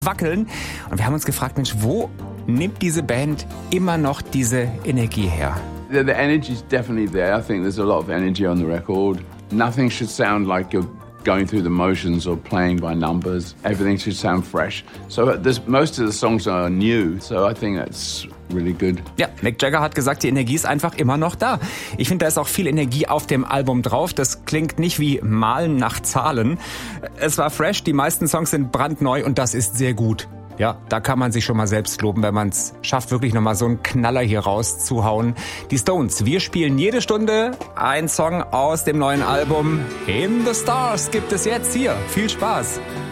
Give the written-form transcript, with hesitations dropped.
wackeln. Und wir haben uns gefragt, Mensch, wo nimmt diese Band immer noch diese Energie her? The energy is definitely there. I think there's a lot of energy on the record. Nothing should sound like you're going through the motions or playing by numbers. Everything should sound fresh. So most of the songs are new, so I think that's really good. Ja, Mick Jagger hat gesagt, die Energie ist einfach immer noch da. Ich finde, da ist auch viel Energie auf dem Album drauf. Das klingt nicht wie Malen nach Zahlen. Es war fresh, die meisten Songs sind brandneu und das ist sehr gut. Ja, da kann man sich schon mal selbst loben, wenn man es schafft, wirklich nochmal so einen Knaller hier rauszuhauen. Die Stones, wir spielen jede Stunde einen Song aus dem neuen Album. In the Stars gibt es jetzt hier. Viel Spaß!